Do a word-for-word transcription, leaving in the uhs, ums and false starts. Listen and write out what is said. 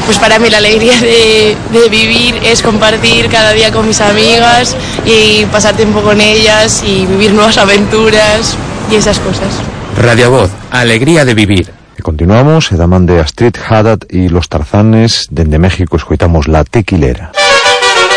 pues para mí la alegría de, de vivir es compartir cada día con mis amigas y pasar tiempo con ellas y vivir nuevas aventuras y esas cosas. Radio Voz, alegría de vivir. E continuamos, e da man de Astrid Haddad e los Tarzanes, dende México escoitamos La Tequilera.